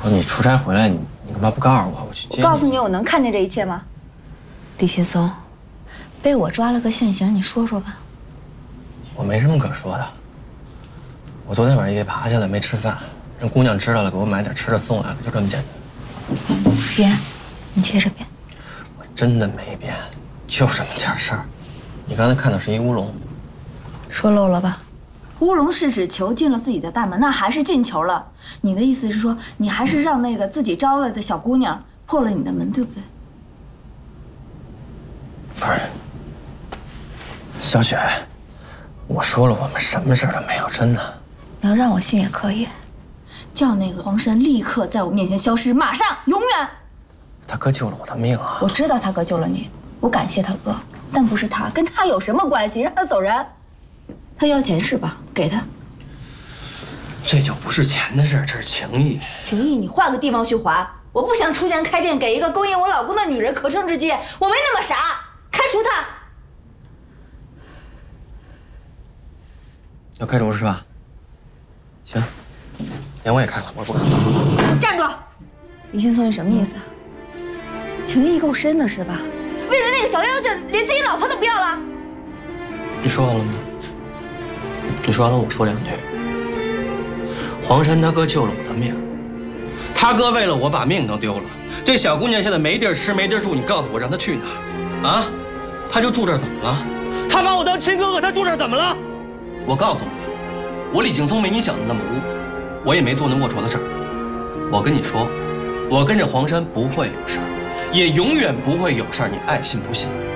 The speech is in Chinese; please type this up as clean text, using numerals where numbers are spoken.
你出差回来，你干嘛不告诉我？我去接你。 我告诉你，我能看见这一切吗？李劲松，被我抓了个现行，你说说吧。 我没什么可说的。我昨天晚上夜爬下来没吃饭，人姑娘知道了，给我买点吃的送来了，就这么简单。 编，你接着编。 我真的没编，就这么点事儿。你刚才看到是一乌龙， 说漏了吧？乌龙是指球进了自己的大门，那还是进球了。你的意思是说，你还是让那个自己招来的小姑娘破了你的门，对不对？ 不是，小雪，我说了，我们什么事都没有，真的。 你要让我信也可以，叫那个黄山立刻在我面前消失，马上，永远。 他哥救了我的命啊！ 我知道他哥救了你，我感谢他哥，但不是他，跟他有什么关系？让他走人。他要钱是吧？给他。 这就不是钱的事儿，这是情谊。 情谊，你换个地方去还。我不想出钱开店给一个勾引我老公的女人可乘之机，我没那么傻。开除他。 要开除是吧？行，连我也开了，我不干。 站住！李劲松，你什么意思？情谊够深的是吧？为了那个小妖精，连自己老婆都不要了？ 你说完了吗？你说完了，我说两句。黄山他哥救了我的命，他哥为了我把命都丢了。这小姑娘现在没地儿吃没地儿住，你告诉我让她去哪儿？啊？她就住这儿怎么了？ 他把我当亲哥哥，他住这儿怎么了？ 我告诉你，我李劲松没你想的那么污，我也没做那龌龊的事儿。我跟你说，我跟着黄山不会有事儿，也永远不会有事儿，你爱信不信。